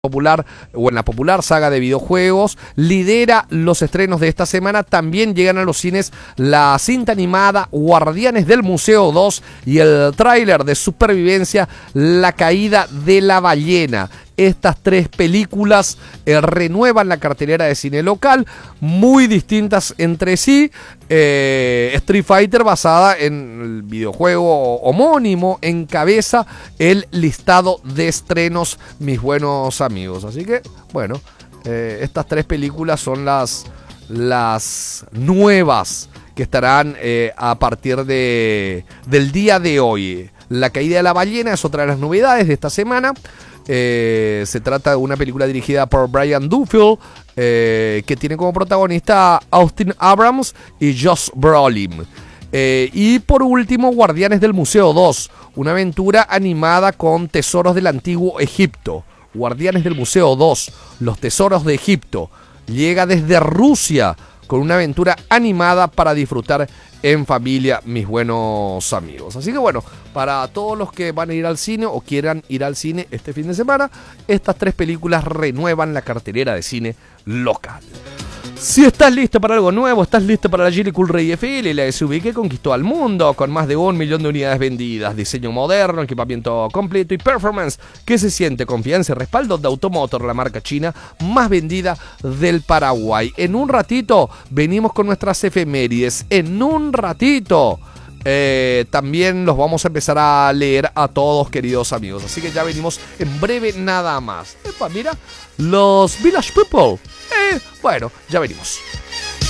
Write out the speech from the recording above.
popular o en la popular saga de videojuegos, lidera los estrenos de esta semana. También llegan a los cines la cinta animada Guardianes del Museo 2 y el tráiler de Supervivencia, La Caída de la Ballena. Estas tres películas renuevan la cartelera de cine local, muy distintas entre sí. Street Fighter, basada en el videojuego homónimo, encabeza el listado de estrenos, mis buenos amigos. Así que, bueno, estas tres películas son las nuevas que estarán a partir del día de hoy. La Caída de la Ballena es otra de las novedades de esta semana. Se trata de una película dirigida por Brian Duffield, que tiene como protagonista a Austin Abrams y Josh Brolin. Y por último, Guardianes del Museo 2, una aventura animada con tesoros del antiguo Egipto. Guardianes del Museo 2, los tesoros de Egipto, llega desde Rusia con una aventura animada para disfrutar en familia, mis buenos amigos. Así que bueno, para todos los que van a ir al cine o quieran ir al cine este fin de semana, estas tres películas renuevan la cartelera de cine local. Si estás listo para algo nuevo, estás listo para la Geely Cool Ray FL, la SUV que conquistó al mundo con más de 1 millón de unidades vendidas, diseño moderno, equipamiento completo y performance que se siente, confianza y respaldo de Automotor, la marca china más vendida del Paraguay. En un ratito venimos con nuestras efemérides. En un ratito también los vamos a empezar a leer a todos, queridos amigos. Así que ya venimos en breve nada más. Epa, mira, los Village People. Bueno, ya venimos.